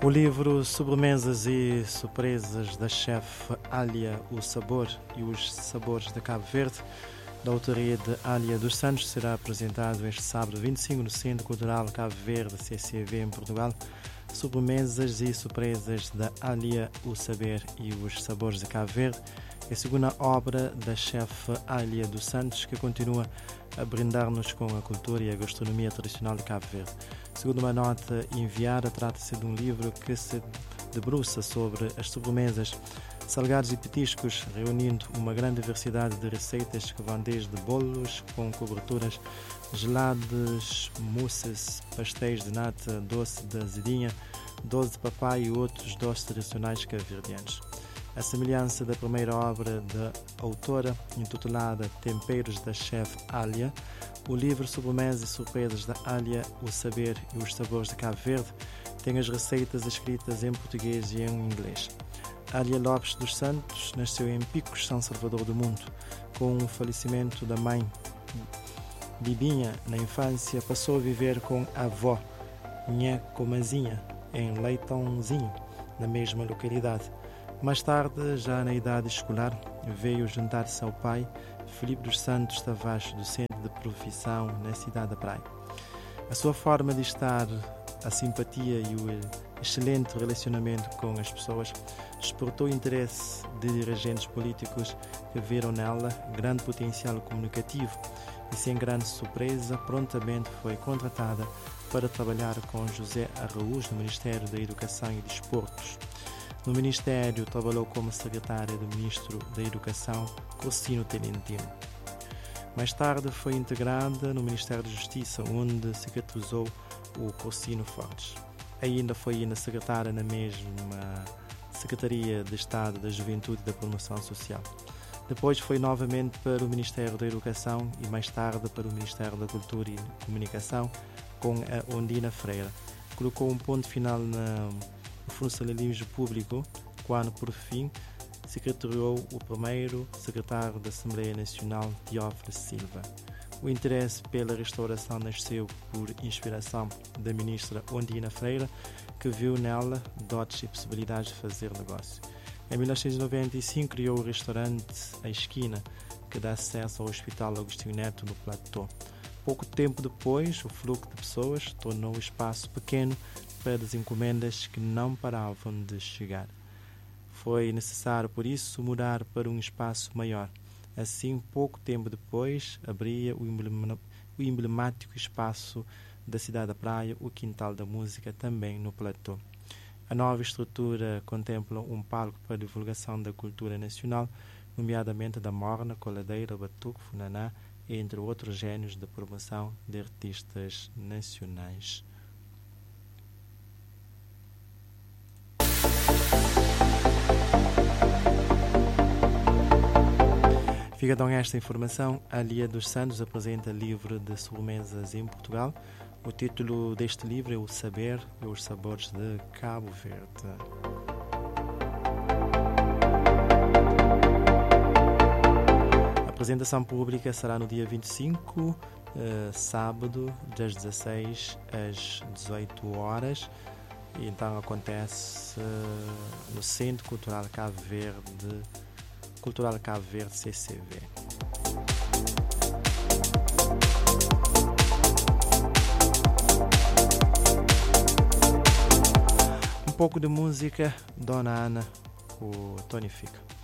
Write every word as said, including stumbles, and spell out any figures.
O livro Sobremesas e Surpresas da chefe Alia, o sabor e os sabores de Cabo Verde, da autoria de Alia dos Santos, será apresentado este sábado vinte e cinco no Centro Cultural Cabo Verde, C C V, em Portugal. Sobremesas e Surpresas da Alia, o saber e os sabores de Cabo Verde é a segunda obra da chefe Alia dos Santos, que continua a brindar-nos com a cultura e a gastronomia tradicional de Cabo Verde. Segundo uma nota enviada, trata-se de um livro que se debruça sobre as sobremesas, salgados e petiscos, reunindo uma grande diversidade de receitas que vão desde bolos com coberturas, gelados, mousses, pastéis de nata, doce de azedinha, doce de papai e outros doces tradicionais cabo-verdianos. A semelhança da primeira obra da autora, intitulada Temperos da chefe Alia, o livro Sobremesas e Surpresas da Alia, o saber e os sabores de Cabo Verde, tem as receitas escritas em português e em inglês. Alia Lopes dos Santos nasceu em Picos, São Salvador do Mundo. Com o falecimento da mãe Bibinha na infância, passou a viver com a avó Nha Comazinha, em Leitãozinho, na mesma localidade. Mais tarde, já na idade escolar, veio juntar-se ao pai, Filipe dos Santos Tavares, docente de profissão na cidade da Praia. A sua forma de estar, a simpatia e o excelente relacionamento com as pessoas despertou o interesse de dirigentes políticos que viram nela grande potencial comunicativo e, sem grande surpresa, prontamente foi contratada para trabalhar com José Araújo no Ministério da Educação e Desportos. No Ministério, trabalhou como secretária do Ministro da Educação, Corsino Tolentino. Mais tarde, foi integrada no Ministério da Justiça, onde secretarizou o Corsino Fortes. Ainda foi ainda secretária na mesma Secretaria de Estado da Juventude e da Promoção Social. Depois foi novamente para o Ministério da Educação e mais tarde para o Ministério da Cultura e Comunicação, com a Ondina Freire. Colocou um ponto final na o funcionalismo público, quando, por fim, secretariou o primeiro secretário da Assembleia Nacional, Teófilo Silva. O interesse pela restauração nasceu por inspiração da ministra Ondina Freire, que viu nela dotes e possibilidades de fazer negócio. Em mil novecentos e noventa e cinco, criou o restaurante A Esquina, que dá acesso ao Hospital Agostinho Neto no Platô. Pouco tempo depois, o fluxo de pessoas tornou o espaço pequeno para as encomendas que não paravam de chegar. Foi necessário, por isso, mudar para um espaço maior. Assim, pouco tempo depois, abria o emblemático espaço da cidade da Praia, o Quintal da Música, também no Platô. A nova estrutura contempla um palco para a divulgação da cultura nacional, nomeadamente da morna, coladeira, batuque, funaná, entre outros gênios da promoção de artistas nacionais. Fica então esta informação. A Alia dos Santos apresenta livro de sobremesas em Portugal. O título deste livro é O Saber e os Sabores de Cabo Verde. A apresentação pública será no dia vinte e cinco, eh, sábado, das dezasseis às dezoito horas. E então acontece eh, no Centro Cultural Cabo Verde, Cultural Cabo Verde, C C V. Um pouco de música, Dona Ana, o Tony Fica.